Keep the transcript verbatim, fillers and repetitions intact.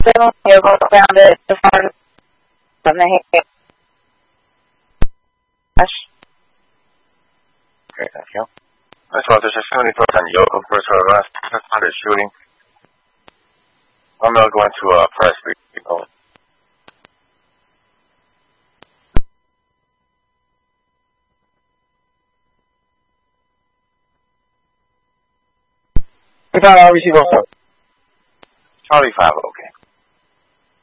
you'll go around it to find something. Okay, thank you. This was just a seventy-foot on Yoko first arrest under shooting. I'm now going to uh, press people. Italia, receive also. Charlie five, okay.